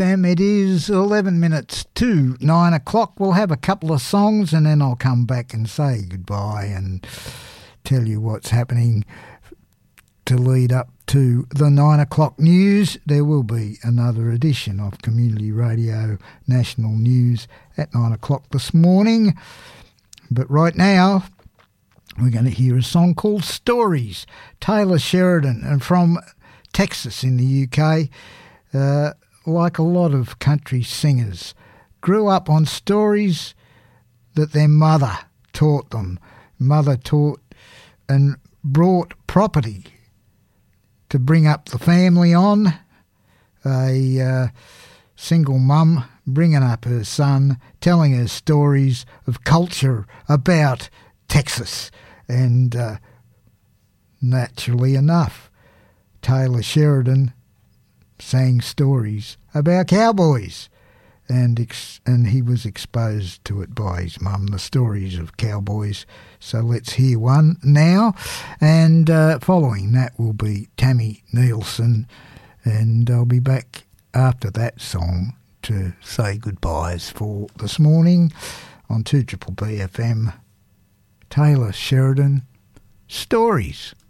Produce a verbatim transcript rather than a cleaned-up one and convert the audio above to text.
Um, it is eleven minutes to nine o'clock. We'll have a couple of songs and then I'll come back and say goodbye and tell you what's happening to lead up to the nine o'clock news. There will be another edition of Community Radio National News at nine o'clock this morning. But right now, we're going to hear a song called Stories. Taylor Sheridan, and from Texas in the U K, uh, like a lot of country singers, grew up on stories that their mother taught them. Mother taught and brought property to bring up the family on. A uh, single mum bringing up her son, telling her stories of culture about Texas. And uh, naturally enough, Taylor Sheridan sang stories about cowboys, and ex- and he was exposed to it by his mum, the stories of cowboys. So let's hear one now, and uh, following that will be Tammy Nielsen, and I'll be back after that song to say goodbyes for this morning on two B B B F M. Taylor Sheridan, Stories.